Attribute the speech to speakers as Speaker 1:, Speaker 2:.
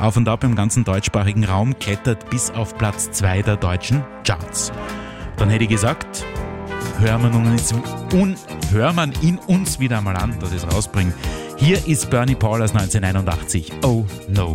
Speaker 1: Auf und Ab im ganzen deutschsprachigen Raum, klettert bis auf Platz 2 der deutschen Charts. Dann hätte ich gesagt, hört man in uns wieder einmal an, dass ich es rausbringe. Hier ist Bernie Paul aus 1981. Oh no.